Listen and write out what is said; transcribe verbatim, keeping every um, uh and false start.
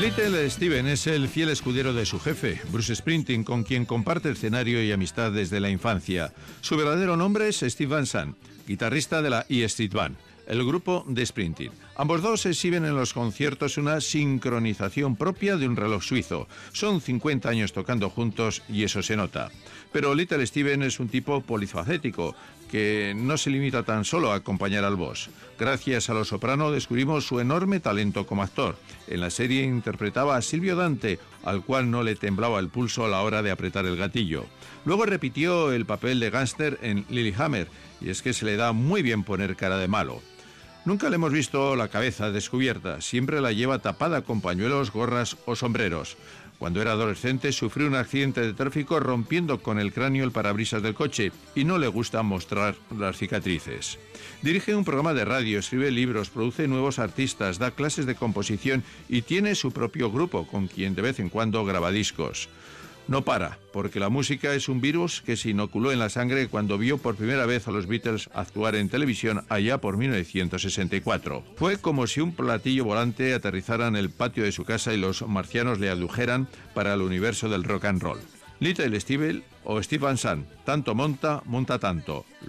Little Steven es el fiel escudero de su jefe, Bruce Springsteen, con quien comparte escenario y amistad desde la infancia. Su verdadero nombre es Steve Van Sant, guitarrista de la E Street Band, el grupo de Springsteen. Ambos dos exhiben en los conciertos una sincronización propia de un reloj suizo. Son cincuenta años tocando juntos y eso se nota. Pero Little Steven es un tipo polifacético, que no se limita tan solo a acompañar al boss. Gracias a Lo Soprano descubrimos su enorme talento como actor. En la serie interpretaba a Silvio Dante, al cual no le temblaba el pulso a la hora de apretar el gatillo. Luego repitió el papel de gángster en Lilyhammer, y es que se le da muy bien poner cara de malo. Nunca le hemos visto la cabeza descubierta, siempre la lleva tapada con pañuelos, gorras o sombreros. Cuando era adolescente sufrió un accidente de tráfico rompiendo con el cráneo el parabrisas del coche y no le gusta mostrar las cicatrices. Dirige un programa de radio, escribe libros, produce nuevos artistas, da clases de composición y tiene su propio grupo con quien de vez en cuando graba discos. No para, porque la música es un virus que se inoculó en la sangre cuando vio por primera vez a los Beatles actuar en televisión allá por mil novecientos sesenta y cuatro. Fue como si un platillo volante aterrizara en el patio de su casa y los marcianos le adujeran para el universo del rock and roll. Little Steven o Steve Van Sant, tanto monta, monta tanto.